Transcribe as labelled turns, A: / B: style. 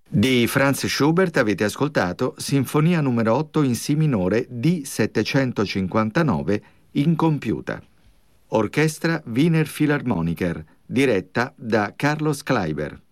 A: Di Franz Schubert avete ascoltato Sinfonia numero 8 in Si minore D759 incompiuta. Orchestra Wiener Philharmoniker, diretta da Carlos Kleiber.